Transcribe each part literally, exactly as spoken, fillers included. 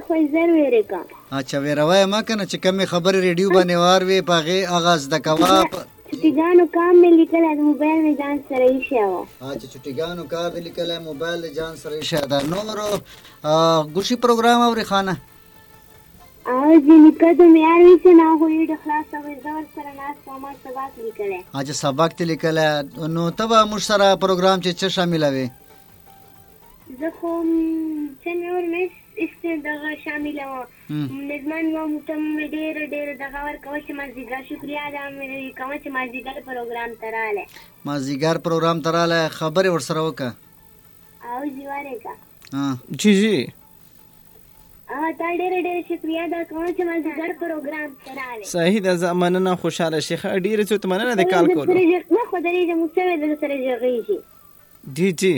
زه خو زر ویرې کوم. اچھا ویروه یې ما که نه چې کومې خبرې ریډیو باندې وار وې په هغې هغه زده کوه. چټیګانو کام مې لیکلی د موبایل مې ځان سره ایښی وه. چې چټیګانو کار دې لیکلی موبایل د ځان سره ایښی ده. نور ګوشي پروګرام اورې خانه؟ او چې نیکه د معیار ویسې نه هغه یې د خلاصه وې زه ورسره ناسته وم ما سبق لیکلی. چې سبق دې لیکلی نو ته به موږ سره پروګرام چې څه شاملوې؟ زه خو څه مې ورمېس ایسته دغه شامله وه نظمان وم ته مې ډېره ډېره دغه ورکوه چې مازدیګر شکریا ده مې کومه چې مازدیګر پروګرام ته راغلی. مازدیګر پروګرام ته راغلی خبرې ورسره وکړه. او جوارې کا جی جی تا ډېره ډېره شکریا ده کومه چې مازدیګر پروګرام ته راغلی. صحیح ده زه مننه خوشحاله شیخه ډېرې څو ته مننه د کال کولو. نه خو درې زموږ سوی د سره غږېږي. جی جی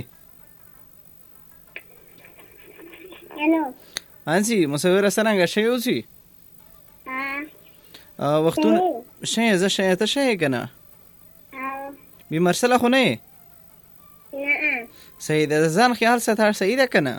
هلو هانسي مصوره څرنګه ښه یې اوسي؟ وختونه ښه یې زه ښه یې ته ښه یې که نه؟ بیمار شله خو نه یې؟ نه صحیح ده د ځان خیال ساته صحیح ده که نه؟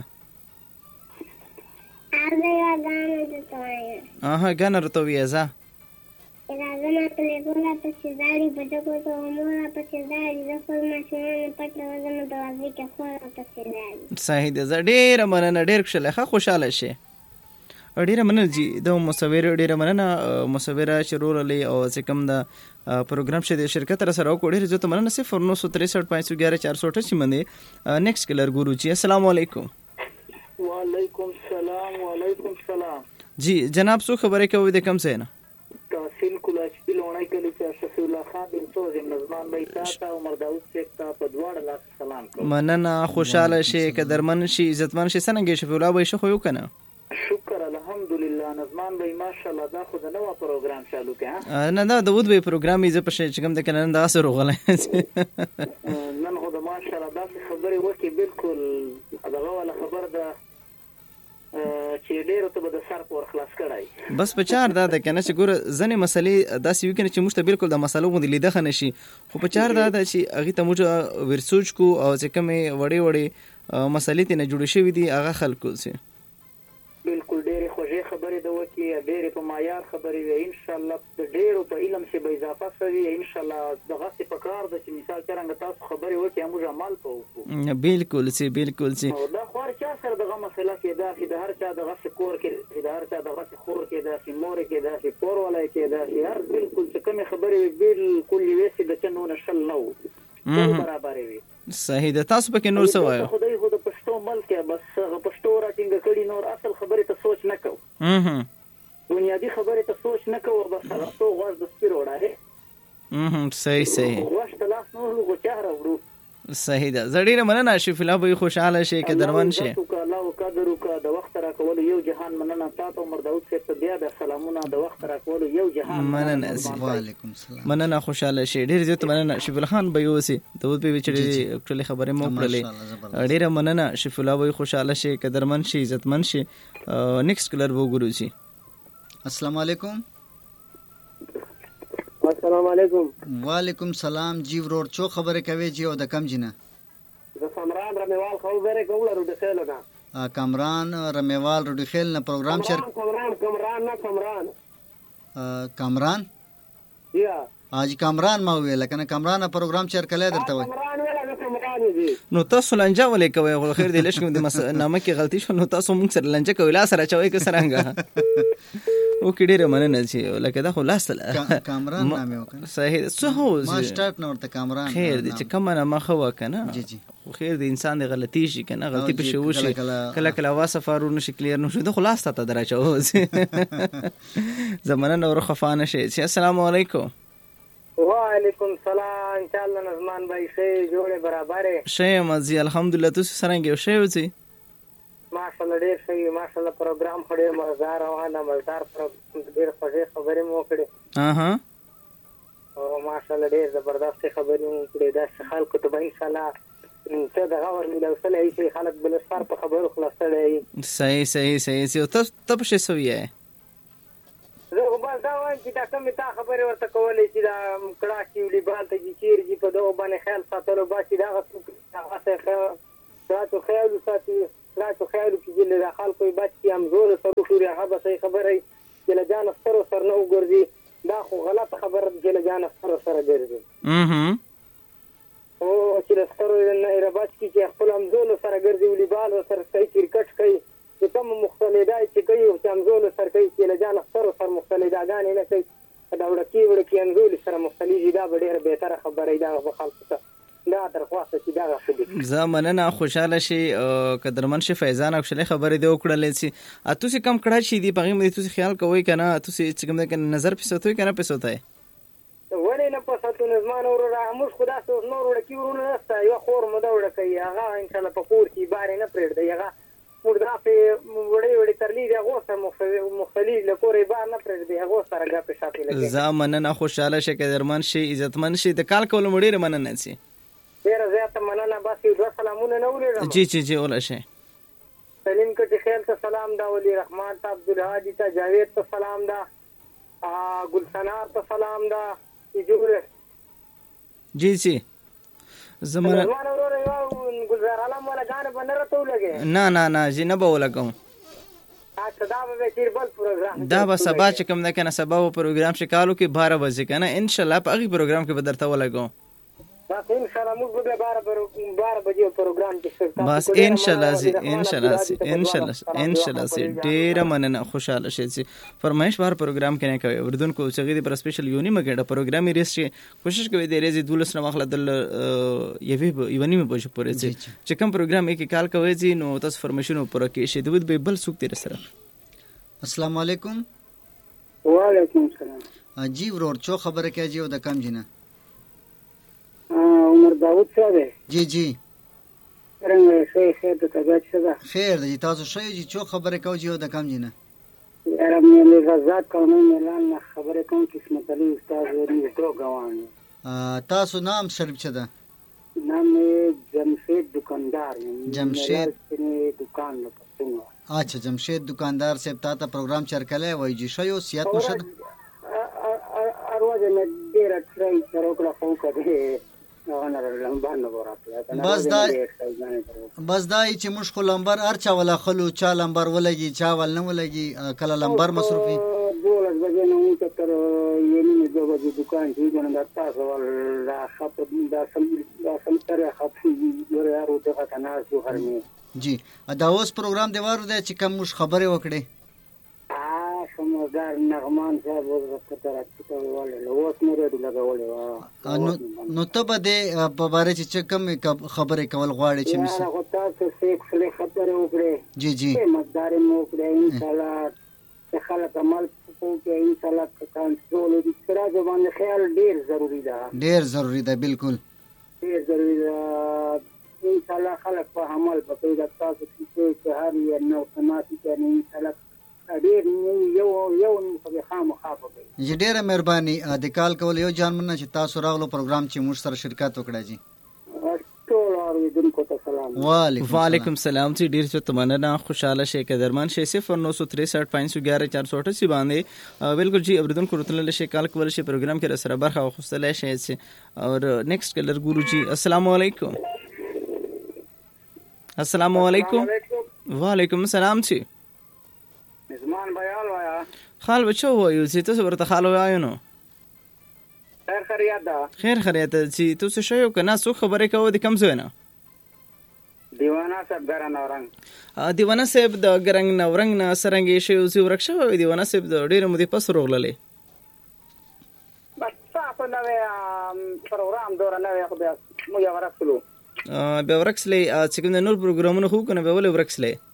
آها ګانه راته ووایه ځه راځه ما تلیفون راپسې ځاړي بډکو ته مور راپسې ځاړي زه خپل ماشومانو پټ راوځم دروازې کې خور راپسې ځاړي. صحیح ده زه ډېره مننه ډېر خوشحاله ښه خوشحاله شې. ډېره مننه جي د مصور ډېره مننه مصوره چې روللی او چې کوم د پروګرام چې د شرکت را سره وکړو ډېرې زه ته مننه. صفر نو سو تریسٹھ پانچ سو گیارہ چار سو اٹھاسی باندې نیکسٹ کلر ګورو جی السلام علیکم. وعلیکم السلام. وعلیکم السلام جی جناب څو خبرې کوئ د کوم ځای نه؟ تحصیل کلاشپي لومړی کلي چې شفیع الله خان بن سوزم نظمان بی تا ته عمر داود صاحب ته په دواړه لاس سلام کوم. مننه خوشحاله شي قدرمن شي عزتمن شي. څنګه شفیع الله بی ښه خو یو که نه؟ شکر الحمدلله نظمان بی ماشاءالله دا خو د نوه پروګرام چالو کې نه دا د ود بی پروګرام یې زه په شی چې کوم د که نن داسې روغلی نن خو د ماشاءالله داسې خبرې وکړې بالکل دغه والا خبر ده چې ډېرو ته به د سر پور خلاص کړی. بس په چار دا ده که نه چې ګوره ځینې مسلې داسې وي که نه چې موږ ته بالکل د مسلو غوندې لیده ښه نه شي خو په چار دا ده چې هغې ته موږ ورسوچ کو او چې کومې وړې وړې مسلې ترې نه جوړې شوي دي هغه خلکو سي بالکل ډېرې خوږې خبرې ده وکړي ډېرې په معیار خبرې وي انشاءالله د ډېرو په علم چې به اضافه شوي انشاءالله دغسې په کار ده چې مثال څرنګه تاسو خبرې وکړي موږ عمل په وکړو. بالکل سي بالکل سي دا خو هر چا سره دغه مسله کېده چې د هر چا دغسې کور کې د هر چا دغسې خور کېده چې مور کېده چې کور ولی کېده چې هر بالکل چې کومې خبرې وي بالکل یوې چې د چا نونه شل نه وو ټول برابرې وي. صحیح ده تاسو پکې نور څه وایو؟ خدای خو د پښتو ملک بس پښتو راټینګه کړي نور اصل خبرې ته سوچ نه کوو بنیادی خبرې ته سوچ نه کوو بس هغه څو غوږ د سپي روړه صحیح صحیح غوږ ته لاس نه وهلو خو چا راوړو. صحیح ده زه ډېره مننه شفیع الله به خوشحاله شي قدرمن شي. الله قدر وکړه د وخت راکولو یو جهان مننه تا ته عمر داود صاحب ته بیا د سلامونه د وخت راکولو یو جهان مننه. وعلیکم السلام مننه خوشحاله شي ډېر زیات مننه شفیع الله خان به یوسي داود به چې ټولې خبرې مو کړلې ډېره مننه شفیع الله به خوشحاله شي قدرمن شي عزتمن شي. نیکسٹ کلر وګورو شي. السلام علیکم. السلام علیکم. وعلیکم سلام جی ورور څو خبرې کوي جی او د کم جنه؟ زه کامران رمیوال خبرې کوم له روډخیل نه. کامران رمیوال روډخیل نه پروګرام چر کامران کامران نه کامران کامران یا اج کامران ما ویل کنه کامران پروګرام چر کله درته وای کامران ویل کامران دي. نو تاسو لنجه ولې کوي خو خیر دې لښ کوم د نامه کې غلطي شو نو تاسو مونږ سره لنجه کوي لا سره چوي که سرنګه او کې ډېره مننه چې لکه دا خو لاس کامران نامه وکړه. صحیح څه هو ما سٹارټ نو ورته کامران خیر دې چې کومه نه مخه وکنه جی جی خو خیر دې انسان دې غلطي شي کنه غلطي په شو شي کله کله واسه فارو نشي کلیر نو شو د خلاص ته دراچو زمانه نور خفانه شي. السلام علیکم. وعلیکم السلام. انشاءالله نظمان بھائی ښه جوړه برابره ښه مزي الحمدلله تاسو څنګه یو ښه وځي؟ ماشاءالله ډېر ښه ماشاءالله پروګرام خوري مزدار او نه مزدار ډېر خوږې خبرې مو کړې. اها او ماشاءالله ډېر زبردست خبرې مو کړې دا خلکو ته به انشاءالله ته دغه ورمېله وسله ایسي خلک بل سر په خبرو خلاصړی. صحیح صحیح صحیح ته ته په څه سویه زه خو بس دا وایم چې دا کومې تا خبرې ورته کولی چې دا کړاک چې ولیبال ته چې چیرځي په دغو باندې خیال ساتلو باسي دغه څوک هغسې راتو خیال وساتي راتو خیال وکړي د خلکو یې بس چې همزوره سړو به صحیح خبره چې له جان سترو سره نه وګرځي دا خو غلطه خبره ده چې له جان سترو سره ګرځي او چې له سترو نه رباط کي چې خپل همزولو سره ګرځي والیبال سره کوي کرکټ کوي چې کوم مختلفات چې کوي او چې همزولو سره کوي چې له جان سترو سره مختلفاتګانې نه کوي دا وړکی وړکی همزولو سره مختلفي دا به ډېره بهتره خبره ده به خلکو ته دا درخواست چې دا غوښتي زه مننه خوشاله شي قدرمن شي فیضان اکشلې خبرې دی وکړلې چې اتوسي کم کړه شي دی پغې مې تاسو خیال کوئ کنه تاسو چې کوم د نظر پسوتوي کنه پسوتای ولې نه پساتو نظمان اور را موږ خدا سو نور وړکی ورونه نستا یو خور مده وړکی هغه ان شاء الله په کور کې بارې نه پرېږدي هغه موږ دا په وړې وړې ترلې دی هغه سره مختلف لکورې بار نه پرېږدي هغه سره غاپې شاپې لګي زمانه خوشاله شي قدرمن شي عزتمن شي د کال کول مړې مننه سي ډېر زیات مننه بس یو سلامونه نه ولرم جی جی جی ولا شي سلیم کټي خیر ته سلام دا ولی رحمان ته عبدالهادي ته جاوید ته سلام دا ګلسنار ته سلام دا جوړه جی جی زمانه زمانه ورو یو ګلزار علم ولا غانه بنره ته لګي نه نه نه جی نه به ولګم اته دا به چیر بل پروګرام دا به سبا چې کوم نه کنه سبا و پروګرام شکالو کې بارہ بجې کنه ان شاء الله په هغه پروګرام کې بدرته ولګم بس ان شاء الله موږ به بارہ بجې پروګرام کې شرکت بس ان شاء الله زی ان شاء الله زی ان شاء الله ان شاء الله زی ډیر مننه خوشاله شئ زی فرمایش بار پروګرام کې نه کوي اردن کو چې غي پر سپیشل یونی مګړه پروګرام یې ریس کوشش کوي د ریزي دولس نه مخله دل یوي یونی مې پوښ پورې چې کوم پروګرام یې کې کال کوي زی نو تاسو فرمیشنو پر کې شه دوی به بل سوق تیر سره السلام علیکم وعلیکم السلام جی ورور چو خبره کې جی او د کم جنہ عمر داوود صاحب جی جی څنګه شي خیر ته طبيعت څه خیر دی تاسو شي جی چو خبره کو جی او د کم جنہ یاره مې غزاد کوم اعلان خبره کوم قسمت علي استاد ورې ټو غوان تاسو نام شریف چه ده نام جمشید دکاندار جمشید دکان نه اچھا جمشید دکاندار سے تا تا پروگرام چرکله وای جی شیو سیات مشد ارواز نه ډیر ټرای سره خو کړه بس دا بس دا چې موږ خو لمبر هر چا ولا خلو چا لمبر ولګي چا ول نه ولګي کله لمبر مصرفي دولس بجې نو چې تر یمن د بجې دکان چې ګنده تاسو ول لا خط دا سم دا سم تر خط یو یارو ته کنه شو هرمي جی دا اوس پروګرام دی واره چې کوم مش خبره وکړي سمدار نغمان صاحب ورته راځي ولې اوس نه ریډ لګولې نو نو ته به د په باره چې کوم خبره کول غواړي چې مثلا هغه تاسو څه څه خبره وکړي جی جی مقدار مو وکړي ان شاء الله خلک عمل کوي ان شاء الله کنټرول دي سره باندې خیال ډیر ضروری ده ډیر ضروری ده بالکل ډیر ضروری ده ان شاء الله خلک په عمل په دې تاسو چې هر یو نو سماتي کوي ان شاء الله ډیر یو یو په خامخا کوي جی ډیره مهرباني د کال کول یو جان مننه چې تاسو راغلو پروګرام چې موږ سره شرکت وکړه جی ټول اوریدونکو ته سلام وعلیکم السلام چې ډیر څه تمنه خوشاله شي قدرمن شي صفر نو سو تریسٹھ پانچ سو گیارہ چار سو اٹھاسی باندې بالکل جی اوریدونکو رتل شي کال کول شي پروګرام کې سره برخه خوستله شي اور نیکسٹ کلر ګورو جی السلام علیکم السلام علیکم وعلیکم السلام جی نظمان بیال وایا خال بچو وایو چې تاسو ورته خال وایو نو خیر خیریت ده خیر خیریت چې تاسو شیو کنه سو خبره کوو د کم زوینه دیوانا صاحب ګران اورنګ دیوانا صاحب د ګرنګ نورنګ نه سرنګ شیو چې ورکشه وي دیوانا صاحب د ډیره مودې پس روغللې بس تاسو نو پروګرام دور نه خو بیا مو یو ورکلو به ورکسلې چې کوم نور پروګرامونه خو کنه به ول ورکسلې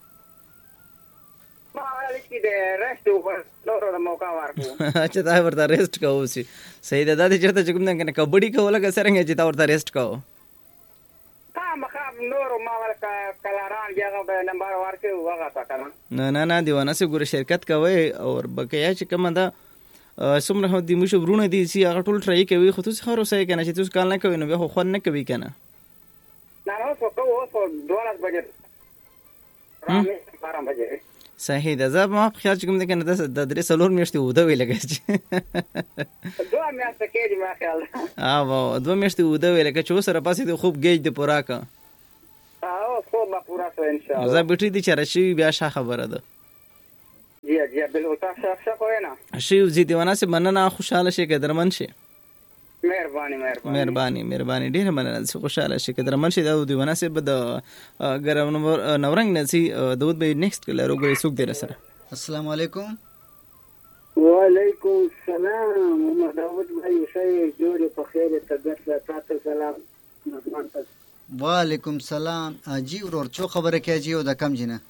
د ریسټ اوپر نور موقع ورکو اچھا تا ورته ریسټ کوو سی صحیح ده دا چې ته کوم نه کبډي کوله که څنګه چې تا ورته ریسټ کوو تا مخاب نور ما ورکا کلاران جگہ به نمبر ورکو وغه تا کنه نه نه نه دیوانه سه ګور شرکت کوي او بقیا چې کوم ده سمره هو د مشو ورونه دي سی هغه ټول ټرای کوي خو تاسو خو سه کنه چې تاسو کال نه کوي نو به خو نه کوي کنه نه نو څه کوو څو دولس بجې رامې بارہ بجې صحیح ده زه ما خیال چې کوم ده کنه د درې سلور میاشتې وده وی لګی دوه میاشتې کې ما خیال اه واه دوه میاشتې وده وی لګی چې سره پاسې د خوب گیج د پورا کا او خوب ما پورا سو ان شاء الله زه بیٹری دي چر شي بیا شا خبره ده جی جی بالکل تاسو څه کوئ نه شي زی دیوانه سه مننه خوشاله شي قدرمن شي مهرباني مهرباني مهرباني مهرباني ډیره مننه چې خوشاله شي قدرمن شي دا دیوانه سه بد ګرم نورنګ نسی دود به نیکست کلر وګوري سوق دی سره. السلام علیکم. وعلیکم السلام محمد داود بھائی شای جوړ په خیر طبیعت لا تاسو سلام. وعلیکم السلام. جی ورور چو خبره کوي جی او د کم جنه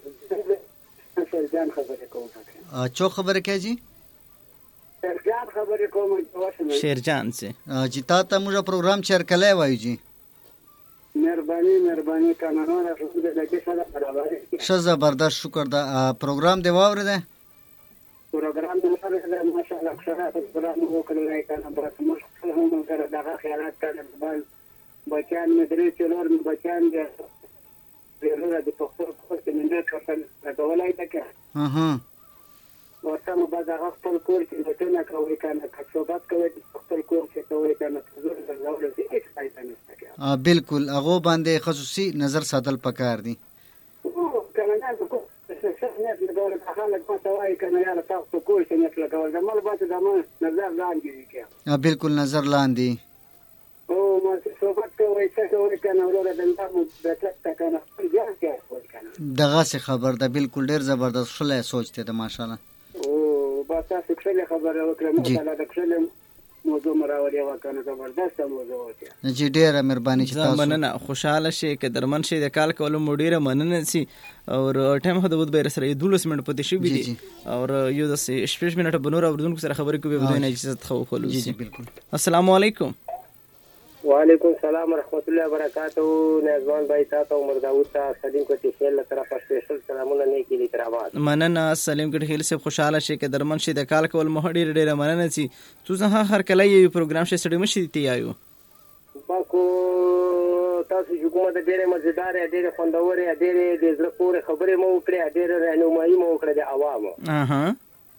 شیرجان خبره کوم. چو خبره کوي جی شیرجان خبره کوم. شیرجان سے جی تا ته موږ پروګرام چیر کله وایو جی. مهرباني مهرباني کانونو راځو د دې سره برابر. ش زبردست شکر دا پروګرام دی واور ده. پروګرام د سره ماشاءالله خشره پروګرام وکړل کنه بس مشکل هم سره دغه خیالات کړل بل بچان مدري چلور بچان دي ورته د پخور خو څه نه کړل دا ولای تکه اها ورته بعد هغه خپل کور کې د نه کوي کنه کڅوبات کوي خپل کور کې کوي کنه زور زړول دي هیڅ فائدہ نشته. بالکل هغه باندې خصوصي نظر ساتل پکار دي. کنه نه کو څه نه لګول خلک په توای کنه یا تاسو کور کې نه لګول دا مل باندې د ما نظر لاندې کیږي. بالکل نظر لاندې او ما صحبت کوي څه کوي کنه ورته د نامو د تک کنه خپل ځان کې کنه دغه څه خبر ده. بالکل ډیر زبردست شله سوچته ده ماشاءالله. او با تاسو څه خبره وکړه مثلا د څه موضوع مراوري وکنه زبردست موضوع وته. جی ډیره مهرباني چې تاسو مننه خوشاله شي قدرمن شي د کال کولو مډیره مننه سي اور ټایم هدا ود به سره دولس منټ پته شي بي اور یو د شپږ منټ بنور اوردون سره خبرې کوي بده نه اجازه خو خلو. جی بالکل. السلام علیکم. وعلیکم السلام ورحمۃ اللہ وبرکاتہ. نازوان بھائی تاسو عمر داوود ته سلیم کوټی خیل له طرفه سپیشل سلامونه نه کیږي تر आवाज. مننه سلیم کوټی خیل سے خوشاله شي قدرمن شي د کال کول مهډی ډیره مننه سي تو زه هر کله یو پروګرام شې سړی مشي تی یایو باکو تاسو حکومت ډیره مزیدار ډیره خوندور ډیره د زړه پورې خبرې مو کړې ډیره رهنمایي مو کړې د عوامو. اها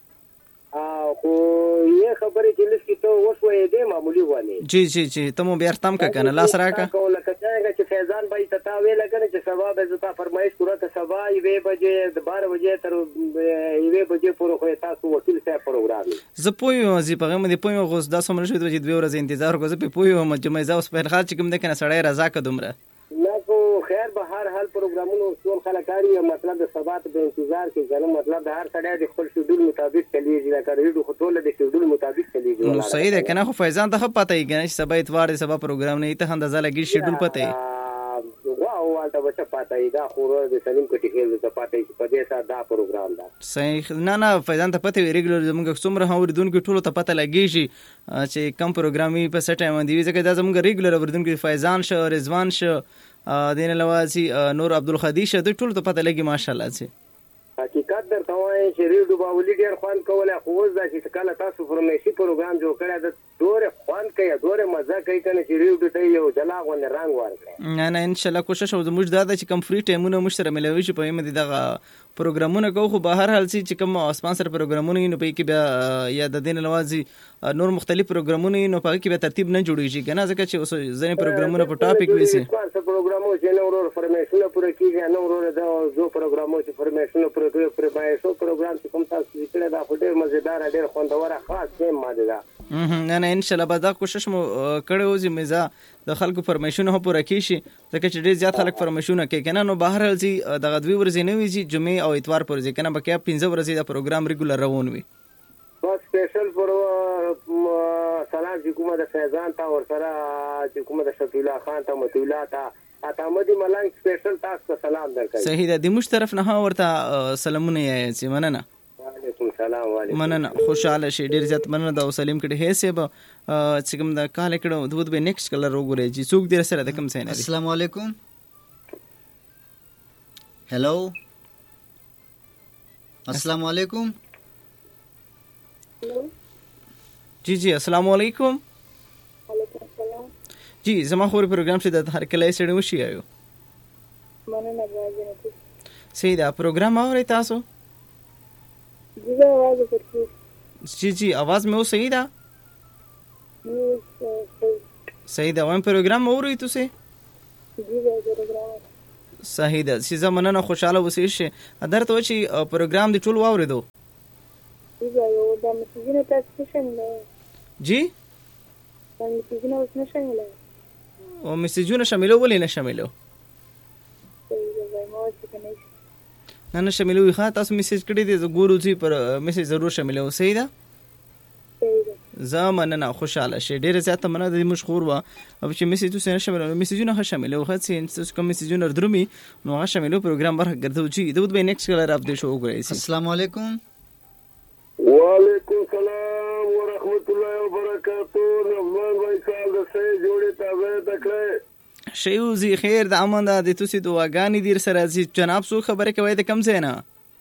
او خو یې خبرې چې لسکی ته وشوې دې معمولی وانی. جی جی جی تمو بیا تم کا کنه لاس راکا کوله کڅاګه چې فیضان بھائی تتا ویل کنه چې سبا به زتا فرمایش کړه ته سبا یې بجې د بارہ بجې تر یې بجې پورې خو تاسو وکیل صاحب پروګرام ز پویو زی په مې پویو غوس د سمره شوې د دوه ورځې انتظار کوم زه پویو مجمع زاوس په خاطر چې کوم د کنه سړی رضا کدمره نه کو خیر به هر حال پروګرامونو ټول خلکاري مطلب د سبات د انتظار کې کنه مطلب د هر سړی د خپل شډول مطابق چلیږي دا کوي خو ټول د شډول مطابق چلیږي. نو صحیح ده کنه خو فیضان ته پته یې کنه چې سبا اتوار د سبا پروګرام نه ته اندازه لګي شډول پته یې واو والته بچا پته یې دا خو د سلیم کوټی خیل د پته یې په دې سره دا پروګرام دا صحیح نه نه فیضان ته پته ریګولر زموږ څومره اوریدونکو ټول ته پته لګي چې کم پروګرامي په سټ ټایم دی ځکه دا زموږ ریګولر اوریدونکو فیضان شو رضوان شو دین لوازي نور عبدالخدیش د ټول ته پته لګي ماشاءالله سي. حقیقت درته وایم چې ریډو باولې ډیر خوان کوله خو اوس دا چې کله تاسو فرمیشي پروګرام جوړ کړی د ډوره خوان کوي ډوره مزه کوي کنه چې ریډو ته یو جلا غو نه رنگ ورکړي. نه نه ان شاء الله کوشش وکړو زموږ دا چې کم فری ټایمونه مشتره ملوي شي په یمه دغه پروګرامونه کو خو بهر حال سي چې کوم اسپانسر پروګرامونه نو په کې بیا یا د دین لوازي نور مختلف پروګرامونه نو په کې به ترتیب نه جوړیږي کنه ځکه چې ځینې پروګرامونه په ټاپک ویسي کوم پروګرامونه چې نو ورور فرمیشن پوره کیږي نو ورور دا جو پروګرامونه چې فرمیشن پوره پوره بایسو پروګرام چې کوم تاسو کړه دا ډېر مزیدار ډېر خوندور خاص ټیم ماده دا نه نه ان شاء الله به دا کوشش مو کړو چې مزه د خلکو فرمیشن هم پوره کیشي ځکه چې ډېر زیات خلک فرمیشن کوي کنه نو بهر حال دغه دوی ورځې نه وي چې جمعې او اتوار پر ځکه کنه بکیا پنځه ورځې دا پروګرام ریګولر روان وي. بس سپیشل پر سلام چې کومه د فیضان تا ور سره چې کومه د شفیع الله خان ته متولا تا اتمدی ملنګ سپیشل تاسو ته سلام درکړم. صحیح ده د مش طرف نه ورته سلامونه یې چې مننه. وعلیکم السلام. وعلیکم مننه خوشاله شي ډیر زیات مننه د سلیم کړي هي سه چې کوم د کال کړه د به نیکسټ کلر وګورئ چې څوک دې سره د کوم څه نه. السلام علیکم. هلو السلام علیکم. جی جی السلام علیکم. وعلیکم السلام. جی زما خور پروګرام شه د هر کله سړی وشي آیو. مننه راځي. صحیح دا پروګرام اورئ تاسو؟ جی आवाज ورکړئ. جی جی आवाज مې و صحیح ده؟ صحیح ده وایم پروګرام اورئ تاسو؟ جی پروګرام صحیح ده. سیزه مننه خوشاله وسې شه. درته و چې پروګرام دی ټول واوریدو. یو د مسیجونه تاسو شامل جی د مسیجونه اوس نه شامل او مسیجونه شاملو ولې نه شاملو نه نه شاملو ښه تاسو میسج کړی دی زه ګورو چې پر میسج ضرور شاملو صحیح ده زه مننه خوشاله شي ډېر زیاته مننه د مشهور وا او چې میسج تاسو نه شاملو میسجونه ښه شاملو ښه چې تاسو کوم میسجونه درومي نو هغه شاملو پروګرام برخه ګرځو چې د به نیکسټ کلر اپ دې شو وګورئ السلام علیکم وعلیکم السلام ورحمت الله وبرکاتہ نظمان بھائی سال د سه جوړه تازه تکړه شیوزی خیر د امن د تاسو د واغانی دیر سره چې جناب سو خبره کوي د کم ځای نه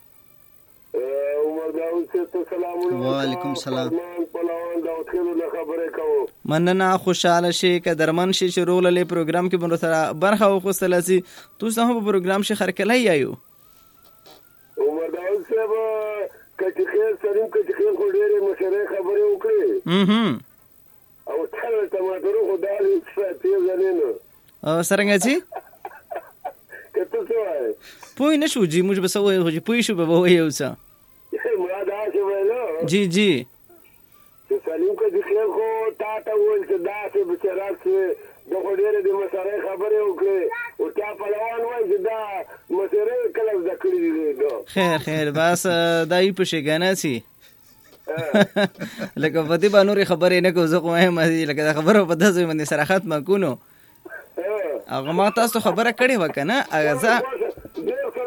عمر داوود سے سلام علیکم وعلیکم السلام پلوان دا خلونو خبره کوو مننه خوشاله شي ک درمن شي شروع له پروګرام کې بنو سره برخه وخصله سي تاسو هم په پروګرام شي خرکلای یایو عمر داوود صاحب کچې خیر سریم کچې خیر خو ډېرې مشره خبره وکړي هم او ټول ټماټر خو دالي څه تیز نه او څنګه جی کته څه پوی نشو جی موږ به سوې خو جی پوی شو به وایو څه ما دا څه ویلو جی جی چې سلیم کچې خیر خو تا ته وایي چې دا څه بچرا څه د خو ډېرې د مشره خبره وکړي او تا پهلوان وایي چې دا مشره کله ذکر دي خیر خیر بس دای په شګانه سي لکه په دې باندې خبرې نه کو زه کوم لکه خبره په داسې باندې سره ختمه کونو هغه ما تاسو خبره کړې وکنه هغه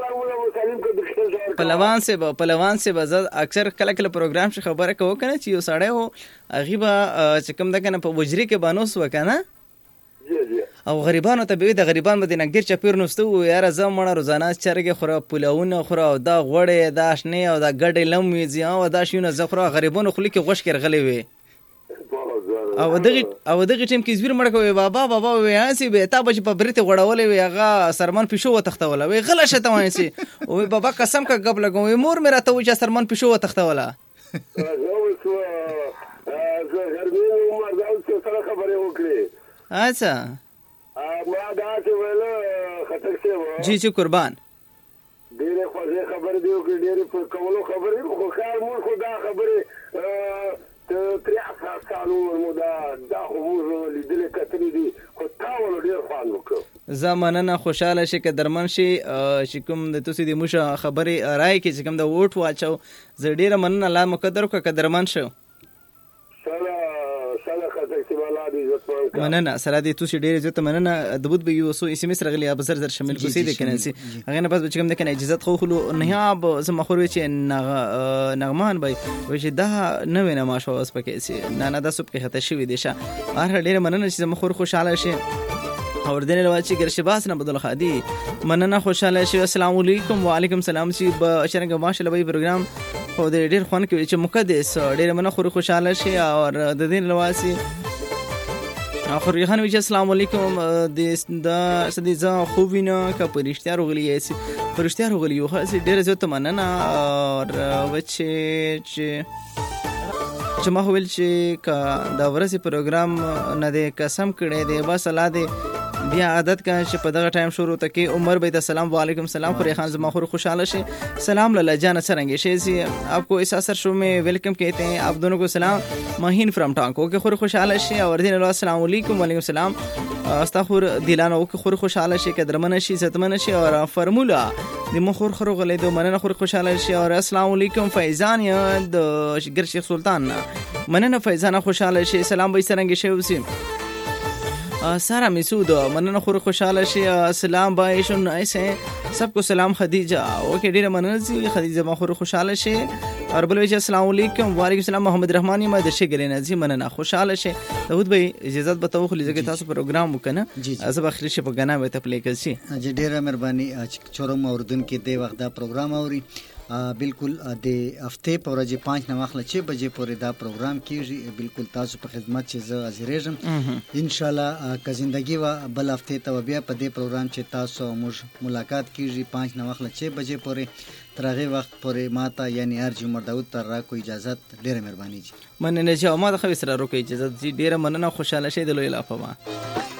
پهلوان سے پهلوان سے بز اکثر کله کله پروګرام شي خبره کوو کنه چې یو سړی وو هغه به چې کوم د کنه په وجري کې بانوس وکنه او غریبانو ته به د غریبان مدینه ګر چپیر نوستو یاره زه مړه روزانه چرګ خوره پلاونه خوره او دا غوړې دا شنه او دا ګډې لموي زی او دا شونه زخره غریبانو خلی کې غوښ کړ غلې وي او دغه او دغه ټیم کې زویر مړ کوي بابا بابا وې هانسي به تا بچ په برته غړولې وي هغه سرمن پښو وتختوله وي غلا شته وانسي او بابا قسم کا غب لګوي مور مې راته و چې سرمن پښو وتختوله اچھا ما دا چې ویل خطر شه جی جی قربان ډېر خوږه خبر دی او ډېر په کولو خبرې خو خیر مور خدا خبره ته تریا سالو مودا دا خو موږ لیدل کتري دي خو تاول ډېر خوان وکړو زمانه خوشاله شي ک درمن شي چې کوم د توسي د موشه خبرې راي کې چې کوم د ووټ واچو ز ډېر مننه الله مقدر کو ک درمن شو مننه سره دې توسي ډېر عزت مننه د بود به یو سو اس ام اس رغلی اب زر زر شامل کوسي د کنه سي هغه نه بس چې کوم د کنه اجازه خو خلو نه اب زما خو چې نغمان بای و چې دا نه وینه ما شو اوس پکې سي نه نه د سب کې خطر شوی دي شه هر ډېر مننه چې زما خو خوشاله شي اور دین لواچی ګرشباس نه بدل خادي مننه خوشاله شي السلام علیکم وعلیکم السلام چې بشرنګ ماشاءالله به پروګرام خو ډېر خوان کې چې مقدس ډېر مننه خو خوشاله شي اور د دین لواسی اخر یخان وی السلام علیکم د د سدي ز خو وینا ک پرشتیا روغلی سی پرشتیا روغلی یو خاص ډیر زیات مننه اور وچ چې چې ما ویل چې ک دا ورسې پروګرام نه د قسم کړي دی بس الله دې بیا عادت کا چې په دغه ټایم شروع تکي عمر بھائی السلام وعلیکم السلام خوري خان زما خور خوشاله شي سلام لالا جان سرنگے شي سی آپ کو اس اثر شو میں ویلکم کہتے ہیں آپ دونوں کو سلام ماہین فرام ٹانکو کے خور خوشاله شي اور دین الله السلام علیکم وعلیکم السلام استغفر دلانو کے خور خوشاله شي قدرمن شي ستمن شي اور فرمولا د مخور خور غلې دو مننه خور خوشاله شي اور السلام علیکم فیضان یا د ګر شیخ سلطان مننه فیضان خوشاله شي سلام بھائی سرنگے شي وسی سارا مسعود مننه خور خوشاله شي سلام بھائی شن ایسے سب کو سلام خدیجہ اوکے ډیره مننه زی خدیجہ ما خور خوشاله شي اور بل وجه السلام علیکم وعلیکم السلام محمد رحمانی ما د شګرین زی مننه خوشاله شي داود بھائی اجازه بتاو خو لږه تاسو پروګرام وکنه از به اخر شي په غنا به تپلی کړئ جی ډیره مهرباني چورم اوردون کې د وخت دا پروګرام اوري بالکل د هفته په ورځ پنځه نه مخله چې بجې پورې دا پروګرام کیږي بالکل تاسو په خدمت چې زه حاضرېږم ان شاء الله که زندگی وا بل هفته ته بیا په دې پروګرام چې تاسو موږ ملاقات کیږي پنځه نه مخله چې بجې پورې تر هغه وخت پورې ماته یعنی ارجو عمر داود تر را کو اجازه ډیره مهرباني چې مننه چې ما د خو سره روکه اجازه ډیره مننه خوشاله شه د لوی لافه ما